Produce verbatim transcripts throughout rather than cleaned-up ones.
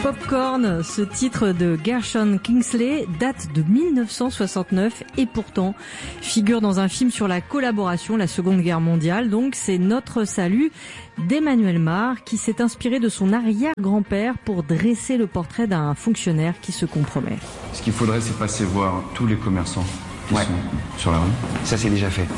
Popcorn, ce titre de Gershon Kingsley date de mille neuf cent soixante-neuf et pourtant figure dans un film sur la collaboration, la Seconde Guerre mondiale. Donc c'est Notre salut d'Emmanuel Mar qui s'est inspiré de son arrière-grand-père pour dresser le portrait d'un fonctionnaire qui se compromet. Ce qu'il faudrait, c'est passer voir tous les commerçants qui ouais. sont sur la rue. Ça, c'est déjà fait.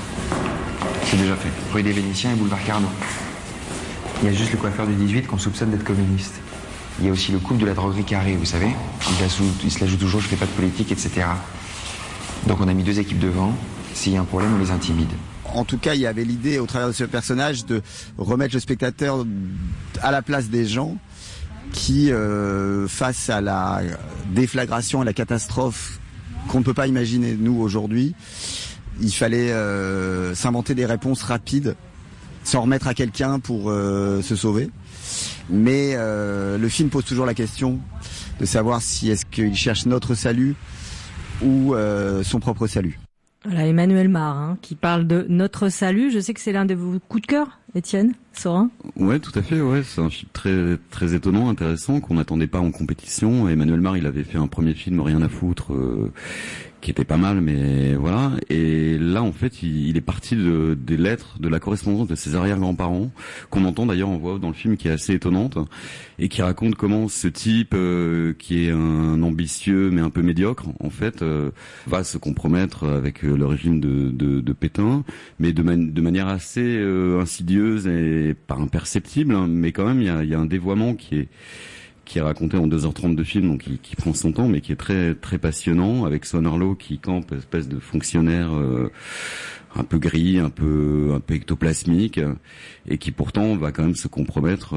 C'est déjà fait. Rue des Vénitiens et boulevard Carnot. Il y a juste le coiffeur du dix-huit qu'on soupçonne d'être communiste. Il y a aussi le couple de la droguerie Carré, vous savez. Il, la sou- il se la joue toujours, je fais pas de politique, et cetera. Donc on a mis deux équipes devant. S'il y a un problème, on les intimide. En tout cas, il y avait l'idée, au travers de ce personnage, de remettre le spectateur à la place des gens qui, euh, face à la déflagration et la catastrophe qu'on ne peut pas imaginer, nous, aujourd'hui, il fallait euh, s'inventer des réponses rapides, s'en remettre à quelqu'un pour euh, se sauver. Mais euh, le film pose toujours la question de savoir si est-ce qu'il cherche notre salut ou euh, son propre salut. Voilà, Emmanuel Mar, hein, qui parle de Notre salut. Je sais que c'est l'un de vos coups de cœur, Étienne Sorin. Ouais, tout à fait. Ouais, c'est un film très très étonnant, intéressant, qu'on n'attendait pas en compétition. Emmanuel Mar, il avait fait un premier film, Rien à foutre, euh, qui était pas mal, mais voilà. Et là, en fait, il, il est parti de, des lettres, de la correspondance de ses arrière-grands-parents, qu'on entend d'ailleurs en voix off dans le film, qui est assez étonnante, et qui raconte comment ce type, euh, qui est un ambitieux mais un peu médiocre, en fait, euh, va se compromettre avec euh, le régime de, de, de Pétain, mais de, man- de manière assez euh, insidieuse et pas imperceptible, hein, mais quand même, il y a, il y a un dévoiement qui est qui est raconté en deux heures trente de film, donc qui, qui prend son temps, mais qui est très très passionnant, avec Swan Arlo qui campe espèce de fonctionnaire euh, un peu gris, un peu un peu ectoplasmique, et qui pourtant va quand même se compromettre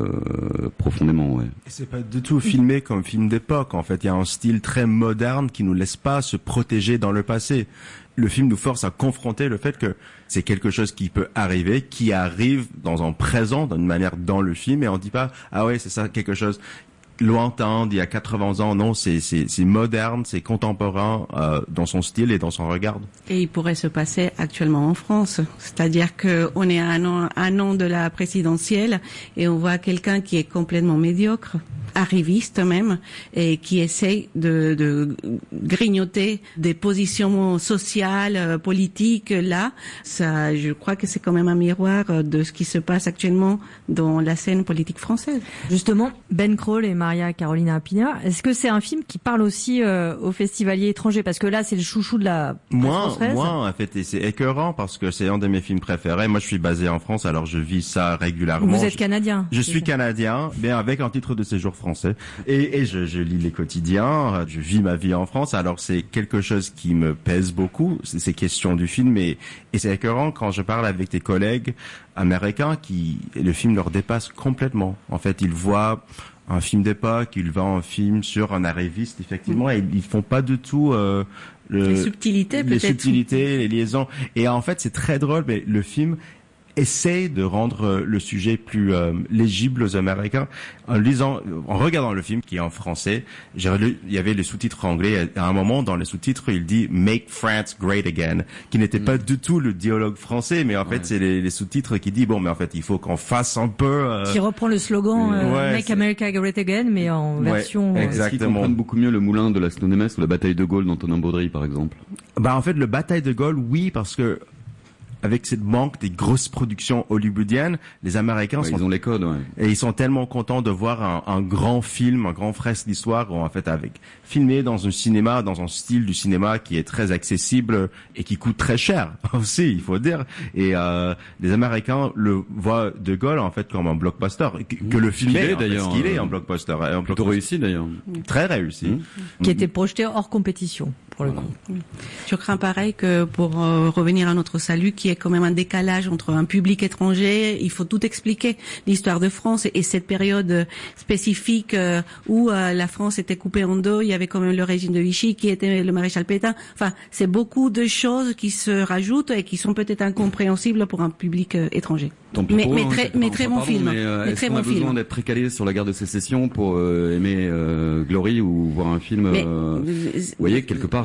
euh, profondément. Ouais. Et c'est pas du tout filmé comme film d'époque. En fait, il y a un style très moderne qui nous laisse pas se protéger dans le passé. Le film nous force à confronter le fait que c'est quelque chose qui peut arriver, qui arrive dans un présent, d'une manière dans le film, et on dit pas ah ouais c'est ça quelque chose lointain d'il y a quatre-vingts ans. Non, c'est c'est c'est moderne, c'est contemporain euh, dans son style et dans son regard. Et il pourrait se passer actuellement en France, c'est-à-dire que on est à un an, un an de la présidentielle et on voit quelqu'un qui est complètement médiocre, arriviste même, et qui essaye de, de grignoter des positions sociales, euh, politiques. Là, ça, je crois que c'est quand même un miroir de ce qui se passe actuellement dans la scène politique française. Justement, Ben Crowell et Maria Carolina Pina, est-ce que c'est un film qui parle aussi euh, aux festivaliers étrangers? Parce que là, c'est le chouchou de la Moi, française. moi, en fait, et c'est écœurant parce que c'est un de mes films préférés. Moi, je suis basé en France, alors je vis ça régulièrement. Vous êtes je, canadien. Je suis canadien, mais avec un titre de séjour français. Et, et je, je lis les quotidiens, je vis ma vie en France, alors c'est quelque chose qui me pèse beaucoup, c'est ces questions du film, et, et c'est écœurant quand je parle avec des collègues américains qui, le film leur dépasse complètement. En fait, ils voient un film d'époque, ils voient un film sur un arriviste, effectivement, mmh. et ils font pas du tout euh, le, les subtilités, les peut-être. subtilités, les liaisons. Et en fait, c'est très drôle, mais le film essaie de rendre le sujet plus euh, légible aux Américains en lisant, en regardant le film qui est en français. J'ai relu, il y avait les sous-titres anglais. À un moment, dans les sous-titres, il dit "Make France Great Again", qui n'était mm. pas du tout le dialogue français, mais en ouais. fait, c'est les, les sous-titres qui disent bon, mais en fait, il faut qu'on fasse un peu. Euh... Qui reprend le slogan euh, ouais, "Make c'est... America Great Again", mais en ouais, version. Exactement. Est-ce qu'ils comprennent beaucoup mieux le moulin de la Snow-Nemeth ou la bataille de Gaulle d'Antonin Baudry, par exemple? Bah, en fait, le bataille de Gaulle, oui, parce que avec cette manque des grosses productions hollywoodiennes, les Américains ouais, sont... Ils ont les codes, ouais. Et ils sont tellement contents de voir un, un grand film, un grand fresque d'histoire, en fait, avec filmé dans un cinéma, dans un style du cinéma qui est très accessible et qui coûte très cher aussi, il faut dire. Et euh, les Américains le voient De Gaulle, en fait, comme un blockbuster. Que, que le film est, d'ailleurs. Qu'il est un blockbuster. Un plutôt réussi, d'ailleurs. Très réussi. Mmh. Qui était projeté hors compétition, pour le coup. Je crains pareil que pour euh, revenir à Notre salut, qui est quand même un décalage entre un public étranger, il faut tout expliquer, l'histoire de France et, et cette période spécifique euh, où euh, la France était coupée en deux, il y avait quand même le régime de Vichy qui était le maréchal Pétain. Enfin, c'est beaucoup de choses qui se rajoutent et qui sont peut-être incompréhensibles pour un public euh, étranger. Mais, pour, mais, hein, très, mais très bon pardon, film. Mais, euh, mais est-ce très qu'on bon a besoin film. d'être très calé sur la guerre de sécession pour euh, aimer euh, Glory ou voir un film mais, euh, vous voyez, quelque part,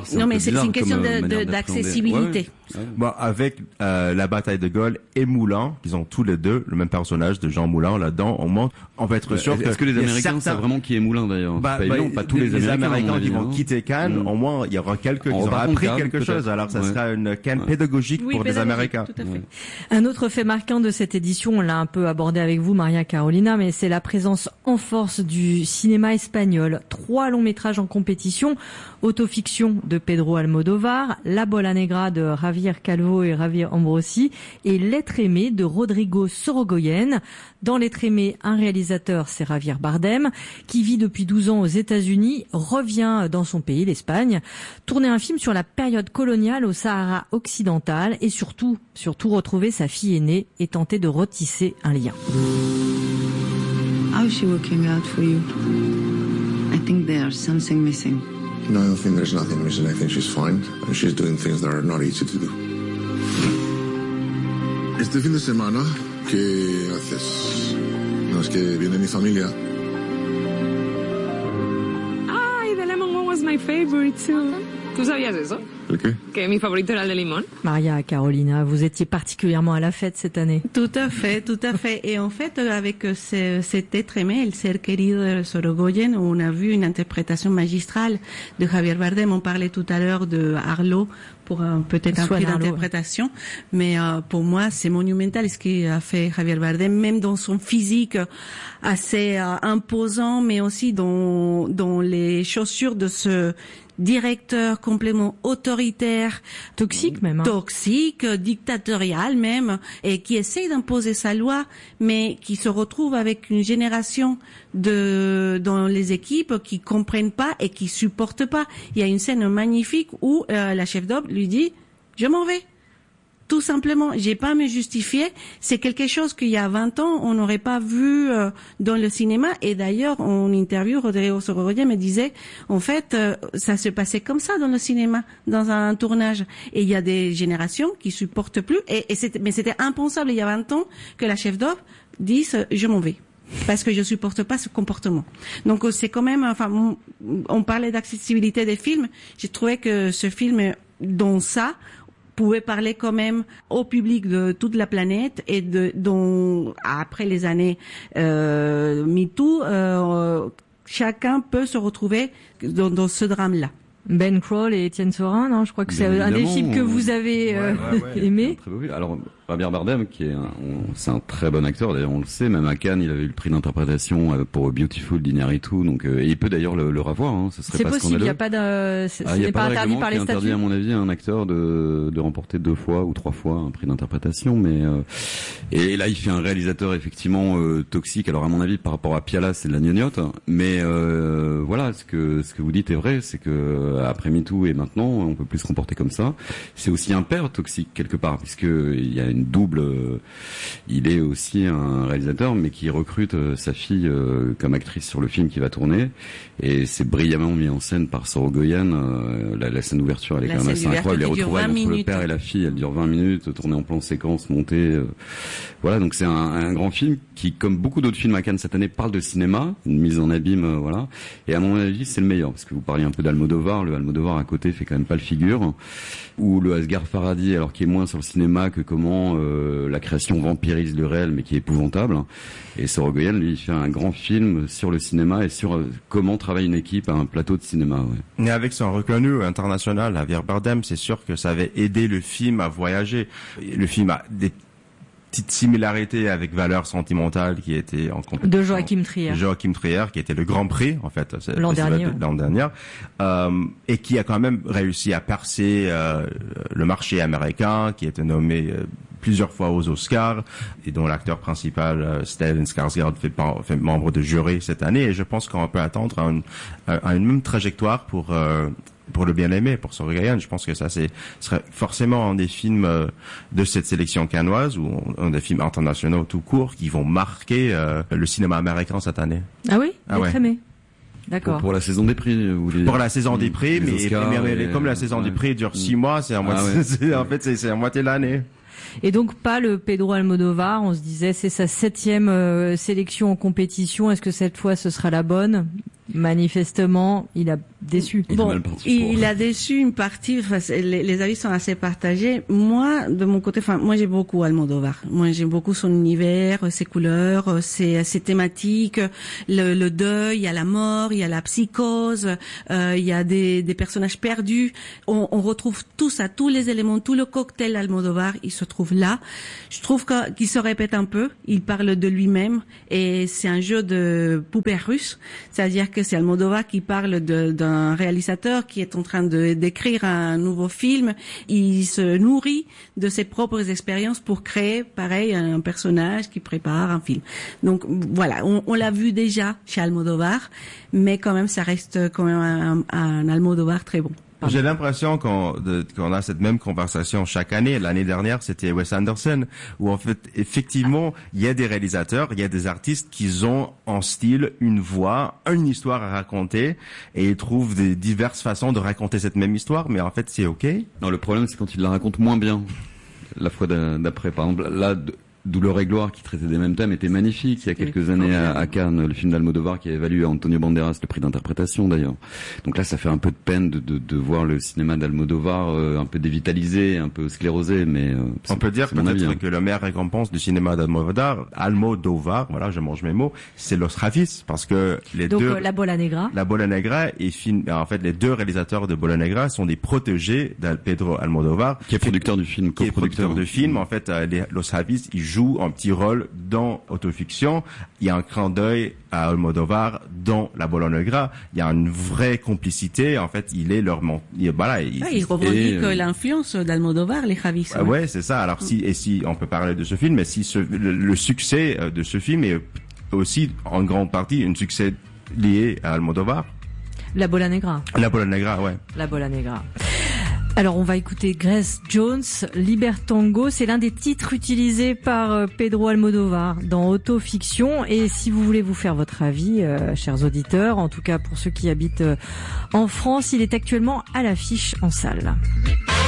c'est non, un mais peu c'est bizarre une question comme, euh, de, manière de, d'appréhender. d'accessibilité. Ouais, ouais. Bon, avec euh, la bataille de Gaulle et Moulin, ils ont tous les deux le même personnage de Jean Moulin là-dedans. Au moins, on peut être sûr Est-ce que, est-ce que les il y a Américains certains... savent vraiment qui est Moulin d'ailleurs? Bah, C'est pas bah, évident, pas tous les, les Américains, Américains à mon qui avis, vont hein. quitter Cannes, Mm. au moins il y aura quelques qui On auront va appris contre quelque Cannes, chose. peut-être. Alors ça Ouais. sera une Cannes Ouais. pédagogique Oui, pour des pédagogique, Américains. tout à fait. Un autre fait marquant de cette édition, on l'a un peu abordé avec vous, Maria Carolina, mais c'est la présence en force du cinéma espagnol. Trois longs métrages en compétition: Autofiction de Pedro Almodóvar, La Bola Negra de Javier Calvo et Javier Ambrosi et L'être aimé de Rodrigo Sorogoyen. Dans L'être aimé, un réalisateur, c'est Javier Bardem, qui vit depuis douze ans aux États-Unis, revient dans son pays, l'Espagne, tourner un film sur la période coloniale au Sahara occidental et surtout, surtout retrouver sa fille aînée et tenter de retisser un lien. How is she working out for you? I think there's something missing. No, I don't think there's nothing missing. I think she's fine, and she's doing things that are not easy to do. Este fin de semana, ¿qué haces? No, es que viene mi familia. Ay, the lemon one was my favorite too. ¿Tú sabías eso? ¿El qué? Que mi favorito era el de limón. Maria Carolina, vous étiez particulièrement à la fête cette année. Tout à fait, tout à fait. Et en fait, avec ce, cet être aimé, El ser querido de Sorogoyen, on a vu une interprétation magistrale de Javier Bardem. On parlait tout à l'heure de Arlo pour un, peut-être un Soit prix d'Arlo, d'interprétation, mais euh, pour moi, c'est monumental ce qu'a fait Javier Bardem, même dans son physique assez euh, imposant, mais aussi dans dans les chaussures de ce directeur complètement autoritaire, Toxique même. Hein. toxique, dictatorial même, et qui essaye d'imposer sa loi, mais qui se retrouve avec une génération de dans les équipes qui comprennent pas et qui supportent pas. Il y a une scène magnifique où euh, la chef d'œuvre lui dit « Je m'en vais ». Tout simplement, j'ai pas à me justifier. C'est quelque chose qu'il y a vingt ans, on n'aurait pas vu euh, dans le cinéma. Et d'ailleurs, en interview, Rodrigo Sorogoyen me disait, en fait, euh, ça se passait comme ça dans le cinéma, dans un tournage. Et il y a des générations qui supportent plus. Et, et c'était, mais c'était impensable il y a vingt ans que la chef d'œuvre dise, je m'en vais. Parce que je supporte pas ce comportement. Donc c'est quand même, enfin, on, on parlait d'accessibilité des films. J'ai trouvé que ce film, dans ça, pouvait parler quand même au public de toute la planète et de dont après les années euh, MeToo, euh, chacun peut se retrouver dans, dans ce drame-là. Ben Croll et Étienne Sorin, non, je crois que c'est Bien un des évidemment, films que euh, vous avez euh, ouais, ouais, ouais. aimé. Très beau film. Alors, Javier Bardem, qui est un, on- c'est un très bon acteur, d'ailleurs on le sait, même à Cannes, il avait eu le prix d'interprétation euh, pour Beautiful d'Iñárritu, donc euh, et il peut d'ailleurs le, le revoir, hein, ce serait C'est pas possible, il scandaleux. n'y a pas de, c'est- Ah, ce il y a n'est pas pas de interdit règlement par qui les interdit, statuts. à mon avis, à un acteur de, de remporter deux fois ou trois fois un prix d'interprétation, mais euh, et là il fait un réalisateur effectivement euh, toxique. Alors à mon avis, par rapport à Piala, c'est de la gnognotte, mais euh, voilà, ce que ce que vous dites est vrai, c'est que après MeToo et maintenant, on peut plus se comporter comme ça. C'est aussi un père toxique quelque part, puisque il y a une double. Euh, il est aussi un réalisateur, mais qui recrute euh, sa fille euh, comme actrice sur le film qui va tourner, et c'est brillamment mis en scène par Sorogoyen. Euh, la, la scène d'ouverture, elle est La quand même scène assez incroyable. Les d'ouverture qui dure retrouvailles vingt entre le minutes. père et la fille, elle dure vingt minutes, tournée en plan séquence, montée. Euh, voilà, donc c'est un, un grand film qui, comme beaucoup d'autres films à Cannes cette année, parle de cinéma, une mise en abîme, euh, voilà. Et à mon avis, c'est le meilleur, parce que vous parliez un peu d'Almodóvar. Le Almodóvar à côté fait quand même pas le figure. Ou le Asghar Farhadi, alors qui est moins sur le cinéma que comment euh, la création vampirise le réel, mais qui est épouvantable. Et Sorogoyen, lui, il fait un grand film sur le cinéma et sur euh, comment travaille une équipe à un plateau de cinéma. Ouais. Et avec son reconnu international, Javier Bardem, c'est sûr que ça avait aidé le film à voyager. Le film a des petites similarités avec Valeurs sentimentales qui était en compétition. De Joachim Trier. Joachim Trier, qui était le Grand Prix, en fait. c'est- L'an c'est dernier, la- ouais. L'an dernier. Euh, et qui a quand même réussi à percer euh, le marché américain, qui a été nommé euh, plusieurs fois aux Oscars, et dont l'acteur principal, euh, Stellan Skarsgård, fait, par- fait membre de jury cette année. Et je pense qu'on peut attendre à une, à une même trajectoire pour... Euh, pour le bien-aimé, pour Sorogoyen. Je pense que ça c'est serait forcément un des films euh, de cette sélection cannoise ou un des films internationaux tout court qui vont marquer euh, le cinéma américain cette année. Ah oui, Ah L'être ouais. aimé. Pour, D'accord. pour la saison des prix, vous voulez dire. Pour la saison des prix, Les mais, Oscars mais- mais et- comme la saison ouais. des prix dure six mois, c'est en, Ah moitié, ouais. c'est- en fait c'est, c'est à moitié de l'année. Et donc pas le Pedro Almodóvar, on se disait c'est sa septième euh, sélection en compétition, est-ce que cette fois ce sera la bonne? Manifestement, il a déçu. Bon, il, il a déçu une partie. Enfin, les, les avis sont assez partagés. Moi, de mon côté, enfin, moi j'ai beaucoup Almodovar. Moi j'aime beaucoup son univers, ses couleurs, ses, ses thématiques, le, le deuil, il y a la mort, il y a la psychose, euh, il y a des, des personnages perdus. On, on retrouve tout ça, tous les éléments, tout le cocktail Almodovar, il se trouve là. Je trouve que, qu'il se répète un peu. Il parle de lui-même et c'est un jeu de poupée russe, c'est-à-dire que c'est Almodovar qui parle de, d'un un réalisateur qui est en train de d'écrire un nouveau film. Il se nourrit de ses propres expériences pour créer, pareil, un personnage qui prépare un film. Donc voilà, on, on l'a vu déjà chez Almodovar, mais quand même, ça reste quand même un, un Almodovar très bon. J'ai l'impression qu'on, de, qu'on a cette même conversation chaque année. L'année dernière, c'était Wes Anderson, où en fait, effectivement, il y a des réalisateurs, il y a des artistes qui ont en style une voix, une histoire à raconter, et ils trouvent des diverses façons de raconter cette même histoire, mais en fait, c'est ok. Non, le problème, c'est quand ils la racontent moins bien. La fois d'après, par exemple, là, Douleur et gloire, qui traitait des mêmes thèmes, était magnifique. Il y a quelques années à, à Cannes, le film d'Almodovar qui a valu à Antonio Banderas le prix d'interprétation d'ailleurs. Donc là, ça fait un peu de peine de, de, de voir le cinéma d'Almodovar euh, un peu dévitalisé, un peu sclérosé, mais euh, on peut dire peut-être avis, hein. que la meilleure récompense du cinéma d'Almodovar, Almodovar, voilà, je mange mes mots, c'est Los Ravis, parce que les Donc, deux, euh, La Bola Negra, La Bola Negra et film, en fait, les deux réalisateurs de Bola Negra sont des protégés de Pedro Almodovar, qui est producteur du film, qui est producteur de film. En fait, euh, les, Los Ravis, ils jouent un petit rôle dans Autofiction. Il y a un clin d'œil à Almodovar dans La Bola Negra. Il y a une vraie complicité. En fait, il est leur mont... il, voilà, il, ah, il revendique euh... l'influence d'Almodovar, les Ravis. Ah, ouais, c'est ça. Alors si et si on peut parler de ce film, mais si ce, le, le succès de ce film est aussi en grande partie un succès lié à Almodovar. La Bola Negra. La Bola Negra, ouais. La Bola Negra. Alors, on va écouter Grace Jones, Libertango. C'est l'un des titres utilisés par Pedro Almodovar dans Autofiction. Et si vous voulez vous faire votre avis, euh, chers auditeurs, en tout cas pour ceux qui habitent en France, il est actuellement à l'affiche en salle.